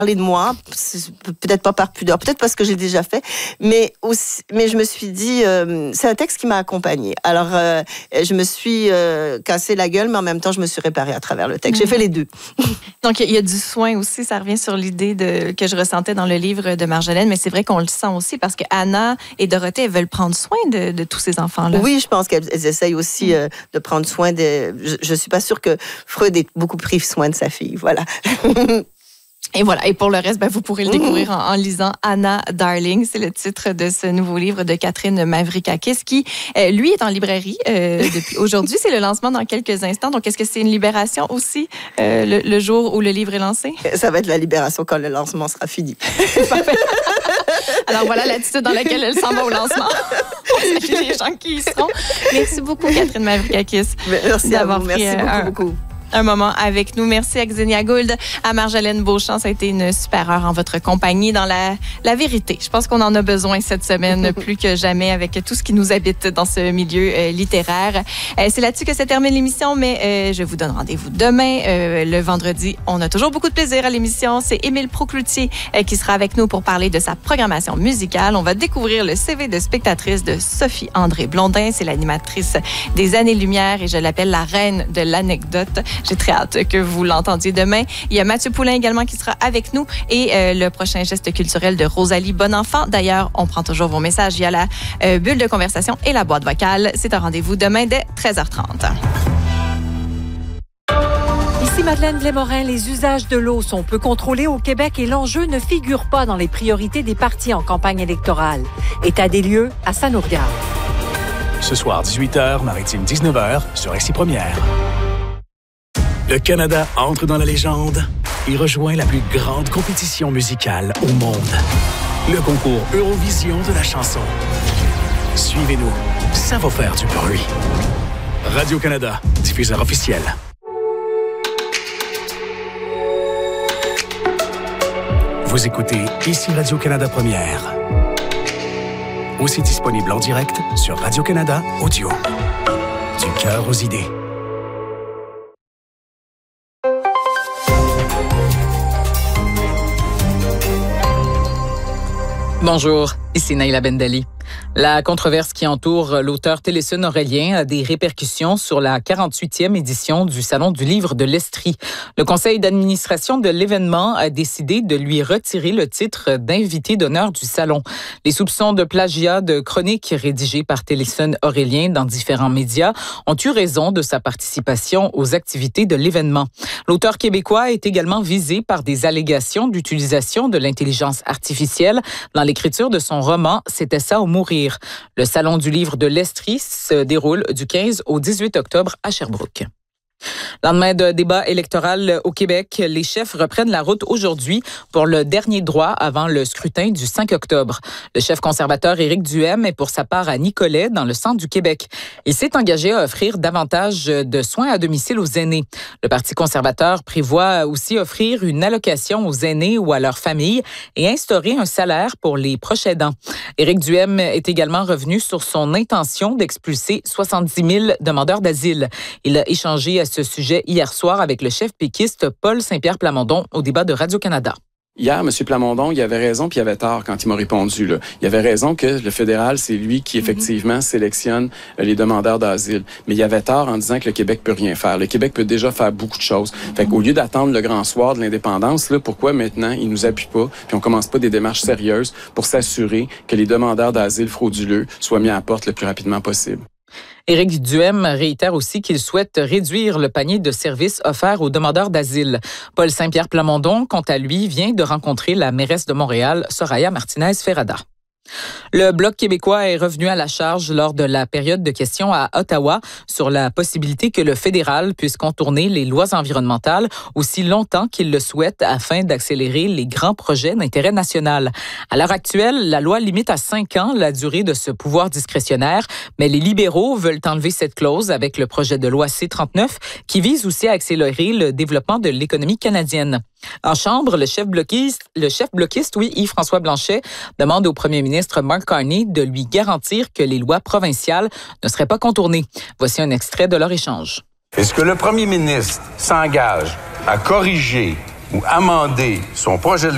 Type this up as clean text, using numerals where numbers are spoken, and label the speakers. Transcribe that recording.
Speaker 1: parler de moi, peut-être pas par pudeur, peut-être parce que j'ai déjà fait, mais je me suis dit, c'est un texte qui m'a accompagnée. Alors, je me suis cassé la gueule, mais en même temps, je me suis réparée à travers le texte. J'ai fait les deux.
Speaker 2: Donc, il y a du soin aussi. Ça revient sur l'idée que je ressentais dans le livre de Marjolaine, mais c'est vrai qu'on le sent aussi parce que Anna et Dorothée, elles veulent prendre soin de tous ces enfants-là.
Speaker 1: Oui, je pense qu'elles essayent aussi de prendre soin de... Je suis pas sûre que Freud ait beaucoup pris soin de sa fille. Voilà.
Speaker 2: Et voilà. Et pour le reste, vous pourrez le découvrir en lisant Anna Darling. C'est le titre de ce nouveau livre de Catherine Mavrikakis qui, lui, est en librairie depuis aujourd'hui. C'est le lancement dans quelques instants. Donc, est-ce que c'est une libération aussi le jour où le livre est lancé? Ça
Speaker 1: va être la libération quand le lancement sera fini.
Speaker 2: Parfait. Alors, voilà l'attitude dans laquelle elle s'en va au lancement. Salut les gens qui y seront. Merci beaucoup, Catherine Mavrikakis.
Speaker 1: Merci d'avoir pris beaucoup.
Speaker 2: Un moment avec nous. Merci à Xenia Gould, à Marjolaine Beauchamp. Ça a été une super heure en votre compagnie dans la vérité. Je pense qu'on en a besoin cette semaine plus que jamais avec tout ce qui nous habite dans ce milieu littéraire. C'est là-dessus que se termine l'émission, mais je vous donne rendez-vous demain. Le vendredi, on a toujours beaucoup de plaisir à l'émission. C'est Émile Procloutier qui sera avec nous pour parler de sa programmation musicale. On va découvrir le CV de spectatrice de Sophie-André Blondin. C'est l'animatrice des Années-Lumière et je l'appelle la reine de l'anecdote. J'ai très hâte que vous l'entendiez demain. Il y a Mathieu Poulain également qui sera avec nous et le prochain geste culturel de Rosalie Bonenfant. D'ailleurs, on prend toujours vos messages via la bulle de conversation et la boîte vocale. C'est un rendez-vous demain dès 13h30.
Speaker 3: Ici Madeleine Blais-Morin, les usages de l'eau sont peu contrôlés au Québec et l'enjeu ne figure pas dans les priorités des partis en campagne électorale. État des lieux à ça nous regarde.
Speaker 4: Ce soir, 18h, Maritime 19h, sur Ici Première. Le Canada entre dans la légende et rejoint la plus grande compétition musicale au monde. Le concours Eurovision de la chanson. Suivez-nous, ça va faire du bruit. Radio-Canada, diffuseur officiel. Vous écoutez Ici Radio-Canada Première. Aussi disponible en direct sur Radio-Canada Audio. Du cœur aux idées.
Speaker 5: Bonjour, ici Naïla Bendali. La controverse qui entoure l'auteur Téléson Aurélien a des répercussions sur la 48e édition du Salon du livre de l'Estrie. Le conseil d'administration de l'événement a décidé de lui retirer le titre d'invité d'honneur du salon. Les soupçons de plagiat de chroniques rédigées par Téléson Aurélien dans différents médias ont eu raison de sa participation aux activités de l'événement. L'auteur québécois est également visé par des allégations d'utilisation de l'intelligence artificielle dans l'écriture de son roman « C'était ça ou mourir ». Le Salon du livre de l'Estrie se déroule du 15 au 18 octobre à Sherbrooke. Lendemain de débat électoral au Québec, les chefs reprennent la route aujourd'hui pour le dernier droit avant le scrutin du 5 octobre. Le chef conservateur Éric Duhaime est pour sa part à Nicolet, dans le centre du Québec. Il s'est engagé à offrir davantage de soins à domicile aux aînés. Le Parti conservateur prévoit aussi offrir une allocation aux aînés ou à leurs familles et instaurer un salaire pour les proches aidants. Éric Duhaime est également revenu sur son intention d'expulser 70 000 demandeurs d'asile. Il a échangé à ce sujet hier soir avec le chef péquiste Paul Saint-Pierre Plamondon au débat de Radio-Canada.
Speaker 6: Hier, M. Plamondon, il avait raison puis il avait tort quand il m'a répondu. Là. Il avait raison que le fédéral, c'est lui qui, effectivement, sélectionne les demandeurs d'asile. Mais il avait tort en disant que le Québec peut rien faire. Le Québec peut déjà faire beaucoup de choses. Fait qu'au lieu d'attendre le grand soir de l'indépendance, là, pourquoi maintenant il nous appuie pas puis on commence pas des démarches sérieuses pour s'assurer que les demandeurs d'asile frauduleux soient mis à la porte le plus rapidement possible?
Speaker 5: Éric Duhaime réitère aussi qu'il souhaite réduire le panier de services offerts aux demandeurs d'asile. Paul Saint-Pierre Plamondon, quant à lui, vient de rencontrer la mairesse de Montréal, Soraya Martinez-Ferrada. Le Bloc québécois est revenu à la charge lors de la période de questions à Ottawa sur la possibilité que le fédéral puisse contourner les lois environnementales aussi longtemps qu'il le souhaite afin d'accélérer les grands projets d'intérêt national. À l'heure actuelle, la loi limite à 5 ans la durée de ce pouvoir discrétionnaire, mais les libéraux veulent enlever cette clause avec le projet de loi C-39 qui vise aussi à accélérer le développement de l'économie canadienne. En Chambre, le chef bloquiste, Yves-François Blanchet, demande au premier ministre Mark Carney de lui garantir que les lois provinciales ne seraient pas contournées. Voici un extrait de leur échange.
Speaker 7: Est-ce que le premier ministre s'engage à corriger ou amender son projet de